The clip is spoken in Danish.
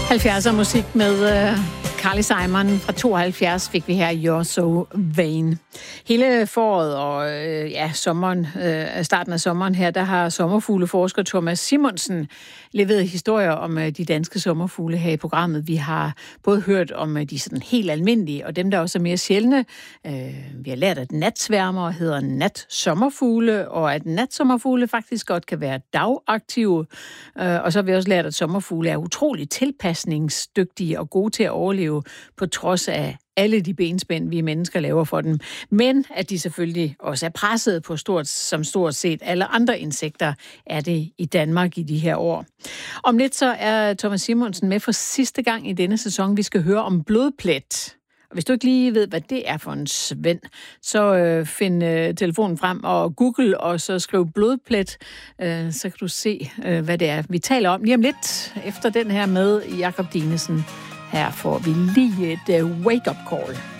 70'er musik med Carly Simon fra 72 fik vi her You're So Vain. Hele foråret og sommeren, starten af sommeren her, der har sommerfugleforsker Thomas Simonsen leveret historier om de danske sommerfugle her i programmet. Vi har både hørt om de sådan helt almindelige, og dem, der også er mere sjældne. Vi har lært, at natsværmer hedder natsommerfugle, og at natsommerfugle faktisk godt kan være dagaktive. Og så har vi også lært, at sommerfugle er utroligt tilpasningsdygtige og gode til at overleve på trods af alle de benspænd, vi mennesker laver for dem. Men at de selvfølgelig også er presset på stort set alle andre insekter, er det i Danmark i de her år. Om lidt så er Thomas Simonsen med for sidste gang i denne sæson. Vi skal høre om blodplet. Og hvis du ikke lige ved, hvad det er for en svend, så find telefonen frem og Google, og så skriv blodplet, så kan du se, hvad det er, vi taler om lige om lidt, efter den her med Jakob Dinesen. Her får vi lige et wake-up call.